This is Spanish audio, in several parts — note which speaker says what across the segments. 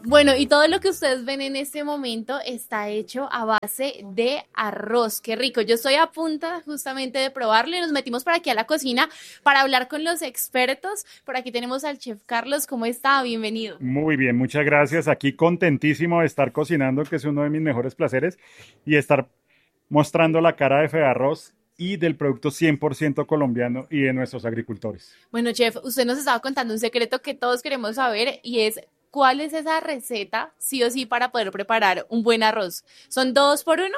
Speaker 1: Bueno, y todo lo que ustedes ven en este momento está hecho a base de arroz. Qué rico. Yo estoy a punto justamente de probarlo y nos metimos por aquí a la cocina para hablar con los expertos. Por aquí tenemos al chef Carlos. ¿Cómo está? Bienvenido.
Speaker 2: Muy bien, muchas gracias. Aquí contentísimo de estar cocinando, que es uno de mis mejores placeres, y estar mostrando la cara de Fedarroz y del producto 100% colombiano y de nuestros agricultores.
Speaker 1: Bueno, chef, usted nos estaba contando un secreto que todos queremos saber y es ¿cuál es esa receta, sí o sí, para poder preparar un buen arroz? ¿Son dos por uno?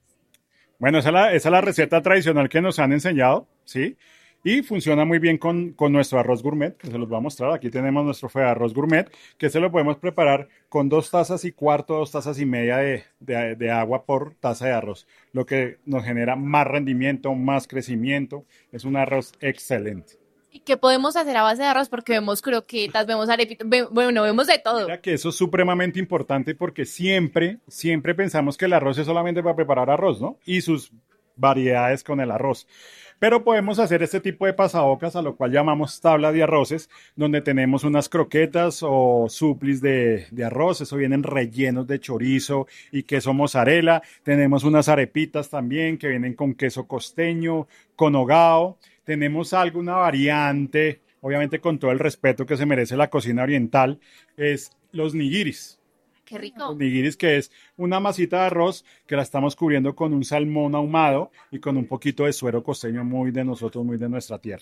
Speaker 2: Bueno, esa es la receta tradicional que nos han enseñado, ¿sí? Y funciona muy bien con nuestro arroz gourmet, que se los voy a mostrar. Aquí tenemos nuestro arroz gourmet, que se lo podemos preparar con 2 tazas y cuarto, 2 tazas y media de agua por taza de arroz, lo que nos genera más rendimiento, más crecimiento. Es un arroz excelente.
Speaker 1: ¿Y qué podemos hacer a base de arroz? Porque vemos croquetas, vemos arepitas, bueno, vemos de todo.
Speaker 2: Mira que eso es supremamente importante porque siempre pensamos que el arroz es solamente para preparar arroz, ¿no? Y sus variedades con el arroz. Pero podemos hacer este tipo de pasabocas, a lo cual llamamos tabla de arroces, donde tenemos unas croquetas o suplis de arroz. Eso vienen rellenos de chorizo y queso mozzarella. Tenemos unas arepitas también que vienen con queso costeño, con hogao. Tenemos alguna variante, obviamente con todo el respeto que se merece la cocina oriental, es los nigiris.
Speaker 1: Qué
Speaker 2: Los
Speaker 1: rico.
Speaker 2: nigiris, que es una masita de arroz que la estamos cubriendo con un salmón ahumado y con un poquito de suero costeño muy de nosotros, muy de nuestra tierra.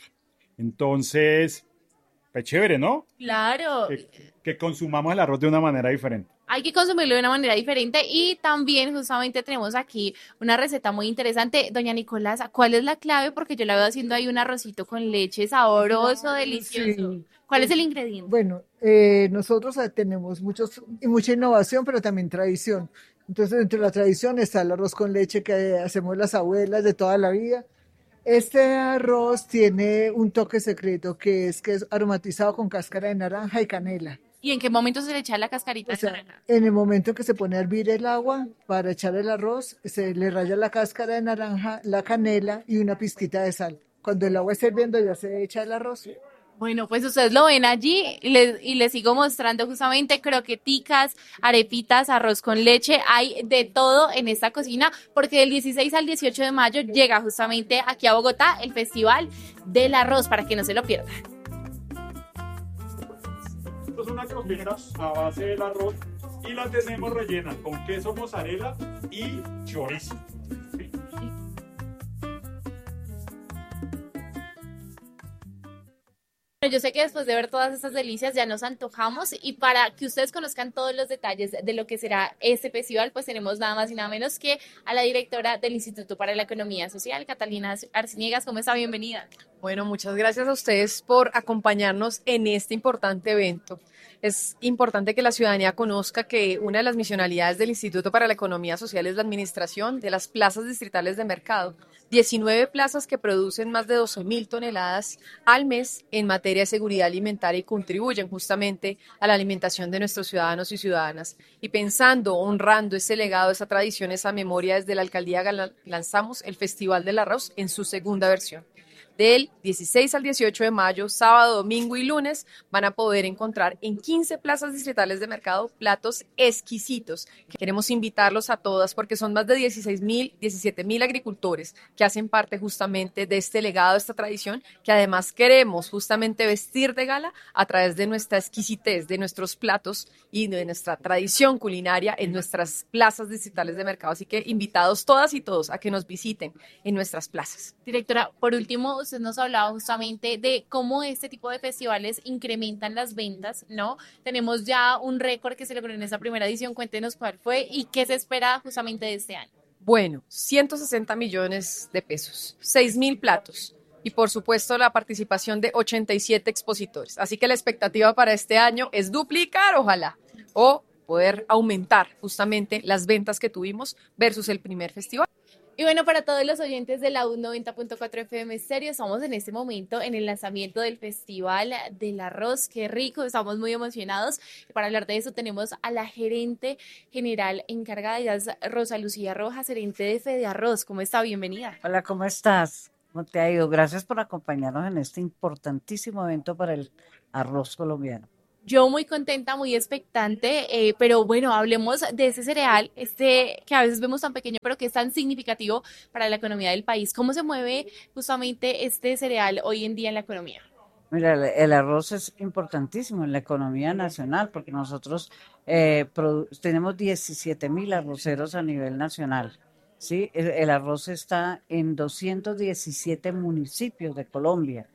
Speaker 2: Entonces, pues chévere, ¿no?
Speaker 1: Claro,
Speaker 2: Que consumamos el arroz de una manera diferente.
Speaker 1: hay que consumirlo de una manera diferente y también justamente tenemos aquí una receta muy interesante. Doña Nicolás, ¿cuál es la clave? Porque yo la veo haciendo ahí un arrocito con leche sabroso, delicioso.
Speaker 3: Sí,
Speaker 1: ¿Cuál es el ingrediente?
Speaker 3: bueno, nosotros tenemos mucha innovación, pero también tradición. Entonces, dentro de la tradición está el arroz con leche que hacemos las abuelas de toda la vida. Este arroz tiene un toque secreto que es aromatizado con cáscara de naranja y canela.
Speaker 1: ¿Y en qué momento se le echa la cascarita
Speaker 3: O
Speaker 1: de
Speaker 3: sea,
Speaker 1: naranja?
Speaker 3: en el momento en que se pone a hervir el agua para echar el arroz, se le raya la cáscara de naranja, la canela y una pizquita de sal. Cuando el agua esté hirviendo ya se echa el arroz.
Speaker 1: Bueno, pues ustedes lo ven allí y les sigo mostrando justamente croqueticas, arepitas, arroz con leche. Hay de todo en esta cocina porque del 16 al 18 de mayo llega justamente aquí a Bogotá el Festival del Arroz para que no se lo pierdan.
Speaker 2: Esto es una croqueta a base del arroz y la tenemos rellena con queso mozzarella y chorizo.
Speaker 1: Yo sé que después de ver todas estas delicias ya nos antojamos y para que ustedes conozcan todos los detalles de lo que será este festival, pues tenemos nada más y nada menos que a la directora del Instituto para la Economía Social, Catalina Arciniegas. ¿Cómo está? Bienvenida.
Speaker 4: Bueno, muchas gracias a ustedes por acompañarnos en este importante evento. Es importante que la ciudadanía conozca que una de las misionalidades del Instituto para la Economía Social es la administración de las plazas distritales de mercado. 19 plazas que producen más de 12.000 toneladas al mes en materia de seguridad alimentaria y contribuyen justamente a la alimentación de nuestros ciudadanos y ciudadanas. Y pensando, honrando ese legado, esa tradición, esa memoria, desde la alcaldía lanzamos el Festival del Arroz en su segunda versión. Del 16 al 18 de mayo, sábado, domingo y lunes, van a poder encontrar en 15 plazas distritales de mercado platos exquisitos. Queremos invitarlos a todas porque son más de 16.000, 17.000 agricultores que hacen parte justamente de este legado, de esta tradición, que además queremos justamente vestir de gala a través de nuestra exquisitez, de nuestros platos y de nuestra tradición culinaria en nuestras plazas distritales de mercado. Así que invitados todas y todos a que nos visiten en nuestras plazas.
Speaker 1: Directora, por último, usted nos hablaba justamente de cómo este tipo de festivales incrementan las ventas, ¿no? Tenemos ya un récord que se logró en esta primera edición. Cuéntenos cuál fue y qué se espera justamente de este año.
Speaker 4: Bueno, 160 millones de pesos, 6.000 platos y por supuesto la participación de 87 expositores. Así que la expectativa para este año es duplicar, ojalá, o poder aumentar justamente las ventas que tuvimos versus el primer festival.
Speaker 1: Y bueno, para todos los oyentes de la U90.4 FM Stereo, estamos en este momento en el lanzamiento del Festival del Arroz. Qué rico, estamos muy emocionados. Para hablar de eso tenemos a la gerente general encargada, ella es Rosa Lucía Rojas, gerente de Fede Arroz. ¿Cómo está? Bienvenida.
Speaker 5: Hola, ¿cómo estás? ¿Cómo te ha ido? Gracias por acompañarnos en este importantísimo evento para el arroz colombiano.
Speaker 1: Yo muy contenta, muy expectante, pero bueno, hablemos de ese cereal, que a veces vemos tan pequeño, pero que es tan significativo para la economía del país. ¿Cómo se mueve justamente este cereal hoy en día en la economía?
Speaker 5: Mira, el arroz es importantísimo en la economía nacional porque nosotros tenemos 17.000 arroceros a nivel nacional. ¿Sí? El arroz está en 217 municipios de Colombia.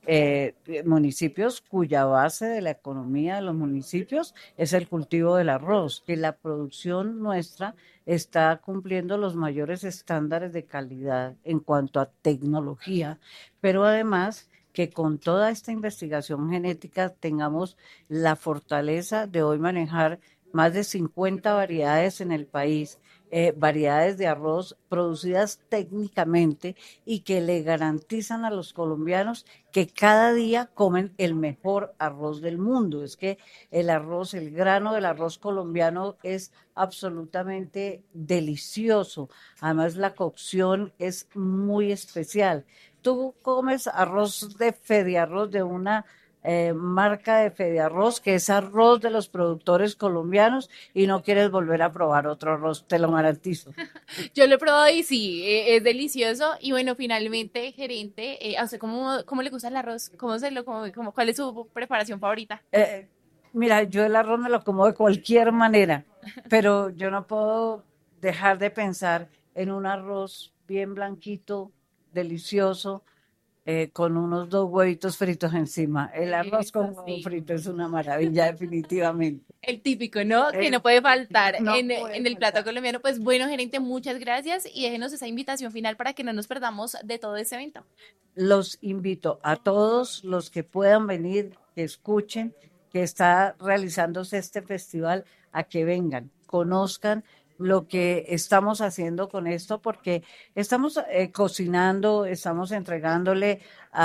Speaker 5: Municipios cuya base de la economía de los municipios es el cultivo del arroz, que la producción nuestra está cumpliendo los mayores estándares de calidad en cuanto a tecnología, pero además que con toda esta investigación genética tengamos la fortaleza de hoy manejar más de 50 variedades en el país, variedades de arroz producidas técnicamente y que le garantizan a los colombianos que cada día comen el mejor arroz del mundo. Es que el arroz, el grano del arroz colombiano es absolutamente delicioso. Además, la cocción es muy especial. Tú comes arroz de Fediarroz, de una marca de Fediarroz, que es arroz de los productores colombianos, y no quieres volver a probar otro arroz, te lo garantizo.
Speaker 1: Yo lo he probado y sí, es delicioso. Y bueno, finalmente, gerente, ¿a usted cómo le gusta el arroz? ¿Cuál es su preparación favorita?
Speaker 5: Mira, yo el arroz me lo como de cualquier manera, pero yo no puedo dejar de pensar en un arroz bien blanquito, delicioso, con unos 2 huevitos fritos encima. El arroz con
Speaker 1: Eso
Speaker 5: huevo
Speaker 1: sí.
Speaker 5: frito es una maravilla, definitivamente.
Speaker 1: El típico, ¿no? Que
Speaker 5: Eh,
Speaker 1: no puede faltar
Speaker 5: no puede
Speaker 1: en el plato
Speaker 5: faltar.
Speaker 1: colombiano. Pues bueno, gerente, muchas gracias y déjenos esa invitación final para que no nos perdamos de todo este evento.
Speaker 5: Los invito a todos los que puedan venir, que escuchen que está realizándose este festival, a que vengan, conozcan lo que estamos haciendo con esto, porque estamos cocinando, estamos entregándole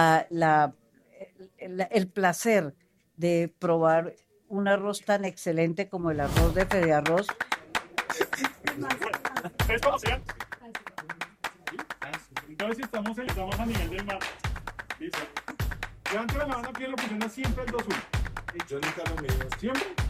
Speaker 5: el placer de probar un arroz tan excelente como el arroz de Fediarroz.
Speaker 2: ¿Ustedes conocían? Entonces, si estamos a nivel del mar. Listo. Levanten la mano aquí en la oficina siempre el 2-1.
Speaker 6: Yo nunca lo mido.
Speaker 2: ¿Siempre?